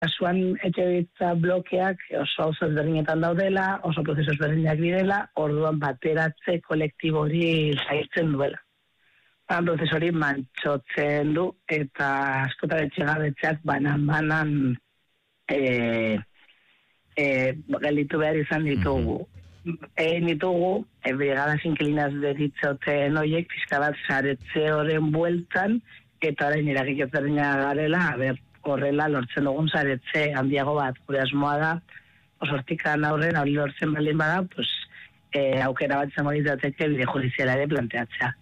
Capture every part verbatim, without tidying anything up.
Kasuan etxebizitza blokeak oso oso ezberdinetan daudela, oso prozesu ezberdinak direla, orduan bateratze kolektibo hori zailtzen duela. Ba, prozesu hori mantxotzen du eta askotan etxegabetzeak banan-banan e, e, gelditu behar izan ditugu. Egin ditugu, e, brigadas inquilinas deritzoten horiek, pixka bat saretze horren bueltan, eta orain eragikez berdina garela, aber, horrela lortzen dugun saretze handiago bat. Gure asmoa da, osortikan aurren, hori lortzen baldin bada, pues, e, aukera bat izango litzateke bide judiziala ere planteatzea.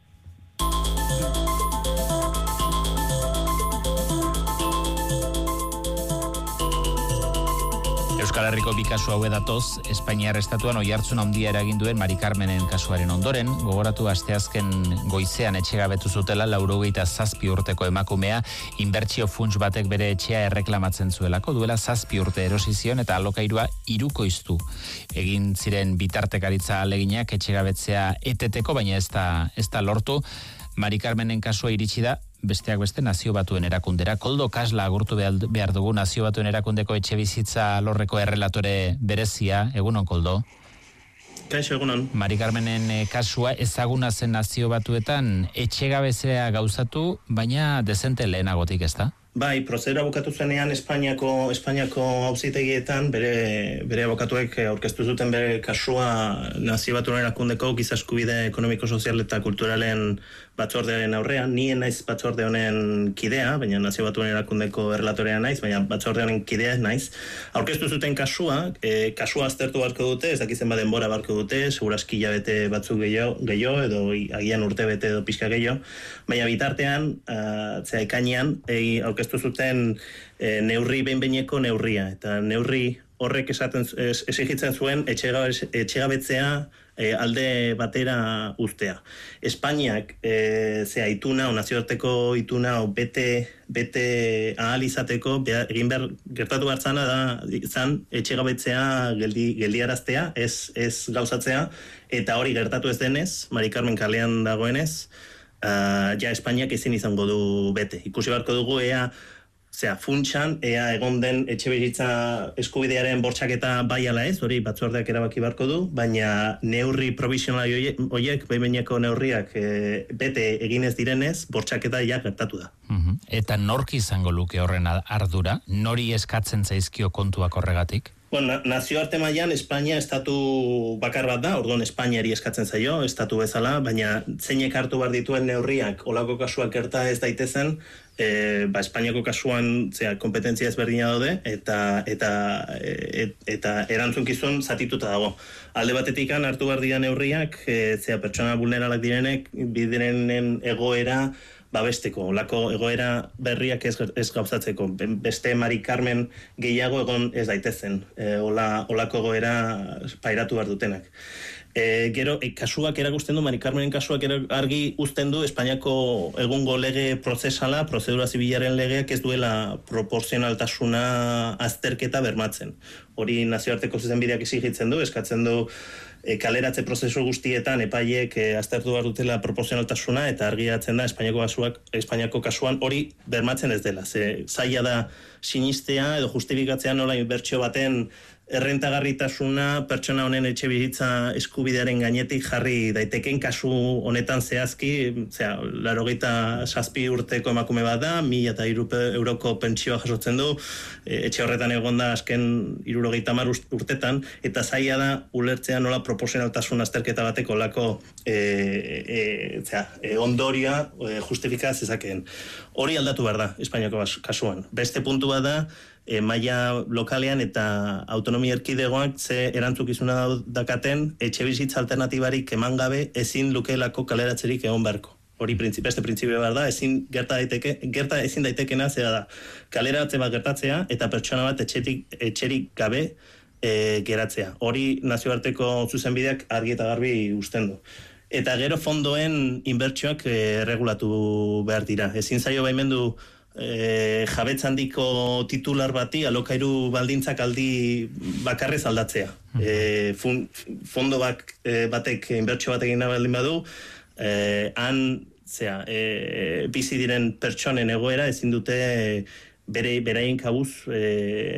Euskal Herriko bi kasu haue datoz, Espainiar estatuan oihartzun handia eragin duen Mari Carmenen kasuaren ondoren, gogoratu asteazken goizean etxegabetu zutela laurogeita zazpi urteko emakumea inbertsio funts batek bere etxea erreklamatzen zuelako, duela zazpi urte erosi zion eta alokairua hirukoiztu. Egin ziren bitartekaritza aleginak etxegabetzea eteteko, baina ez da, ez da lortu. Mari Carmenen kasua iritsi da besteak beste Nazio Batuen erakundera. Koldo Kasla agurtu behar dugu Nazio Batuen erakundeko etxe bizitza lorreko errelatore berezia. Egunon, Koldo? Kaixo, egunon. Mari Carmenen kasua ezaguna zen Nazio Batuetan etxegabezea gauzatu, baina dezente lehenagotik, ez da? Bai, prozedura bukatu zenean Espainiako Espainiako auzitegietan bere bere abokatuek aurkeztu zuten bere kasua Nazio Batuen erakundeko giza eskubide ekonomiko, sozial eta kulturalen batzordearen aurrean. Ni naiz batzorde honen kidea, baina Nazio Batuen erakundeko errelatorea naiz, baina batzorde honen kidea naiz. Aurkeztu zuten kasua, e, kasua aztertu beharko dute, ez dakizen ba denbora beharko dute, segurazki hilabete batzuk gehiago, gehiago edo agian urtebete edo pixka gehiago, baina bitartean, uh, zera ekainean, e, aurkeztu zuten e, neurri behin-behineko neurria, eta neurri horrek esaten es, esigitzen zuen etxegabetzea e, alde batera uztea. Espainiak e, zea ituna, o nazioarteko ituna, o bete, bete ahal izateko, behar, egin behar gertatu hartzana da, izan etxegabetzea geldi, geldiaraztea, ez, ez gauzatzea, eta hori gertatu ez denez, Mari Carmen kalean dagoenez, uh, ja Espainiak ezin izango du bete. Ikusi beharko dugu ea Zea, funtsan, ea egon den etxebizitza eskubidearen bortxaketa bai ala ez, hori batzordeak erabaki beharko du, baina neurri provisional horiek, behin-behineko neurriak e, bete eginez direnez, bortxaketa ja gertatu da. Uh-huh. Eta nork izango luke horren ardura? Nori eskatzen zaizkio kontuak horregatik? Bueno, nazioarte mailan Espainia estatu bakar bat da, orduan Espainiari eskatzen zaio, estatu bezala, baina zeinek hartu behar dituen neurriak, olako kasuak gerta ez daitezen, e, ba, Espainiako kasuan zera, kompetentzia ezberdina daude, eta, eta, et, eta erantzunkizun zatituta dago. Alde batetik hartu behar dira neurriak, e, zera, pertsona vulneralak direnek, bidenen egoera, babesteko, olako egoera berriak ez, ez gauzatzeko. Beste Mari Carmen gehiago egon ez daitezen, e, ola, olako egoera pairatu behar dutenak. E, gero, e, kasuak erakusten du, Mari Carmenen kasuak argi uzten du, Espainiako egungo lege prozesala, prozedura zibilaren legeak ez duela proporzionaltasuna azterketa bermatzen. Hori nazioarteko zuzenbideak exigitzen du, eskatzen du E, kaleratze prozesu guztietan epaiek e, aztertu behar dutela proporzionaltasuna eta argiatzen da Espainiako kasuak, Espainiako kasuan hori bermatzen ez dela. Ze zaila da sinistea edo justifikatzea nola inbertsio baten errentagarritasuna pertsona honen etxebizitza eskubidearen gainetik jarri daiteken kasu honetan zehazki, zera, laurogeita zazpi urteko emakume bat da, mila eta hiru euroko pentsioa jasotzen du, etxe horretan egon da azken hirurogeita hamar urtetan, eta zaila da ulertzea nola proporzionaltasun azterketa bateko lako e, e, zera, e, ondorioa e, justifika zezakeen. Hori aldatu behar da, Espainiako kasuan. Beste puntu bat da, E, maila lokalean eta autonomia erkidegoak ze erantzukizuna dakaten etxe bizitza alternatibarik eman gabe ezin lukeelako kaleratzerik egon beharko. Hori beste printzipio behar da, ezin gerta daiteke, gerta ezin daitekena zera da. Kaleratze bat gertatzea eta pertsona bat etxerik, etxerik gabe e, geratzea. Hori nazioarteko zuzenbideak argi eta garbi uzten du. Eta gero fondoen inbertsioak e, regulatu behar dira. Ezin zaio baimendu E, jabetz handiko titular bati alokairu baldintzak aldi bakarrez aldatzea. E, fun, fondo bak, e, batek inbertsio bat egin baldin badu, e, han zera, e, bizi diren pertsonen egoera ezin dute bere beraien kabuz e,